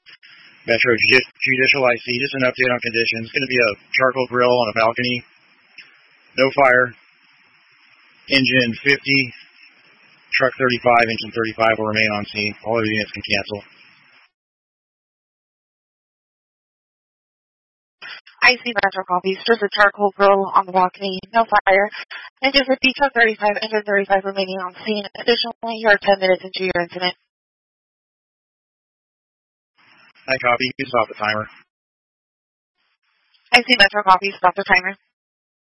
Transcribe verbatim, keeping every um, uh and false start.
Metro Judicial I C, just an update on conditions. It's going to be a charcoal grill on a balcony. No fire. Engine fifty. Truck thirty-five, engine thirty-five will remain on scene. All other units can cancel. I C Metro copies. Just a charcoal grill on the balcony. No fire. Engine fifty, truck thirty-five, engine thirty-five remaining on scene. Additionally, you are ten minutes into your incident. I copy. You can stop the timer. I C Metro copies. Stop the timer.